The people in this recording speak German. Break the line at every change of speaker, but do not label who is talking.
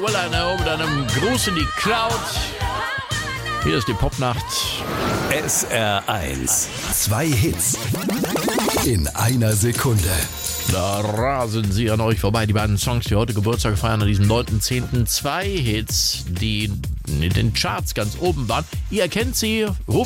Will I Know mit einem Gruß in die Crowd. Hier ist die Popnacht.
SR1. 2 Hits in einer Sekunde.
Da rasen sie an euch vorbei. Die beiden Songs, die heute Geburtstag feiern, an diesem 9.10. 2 Hits, die in den Charts ganz oben waren. Ihr kennt sie. Ruft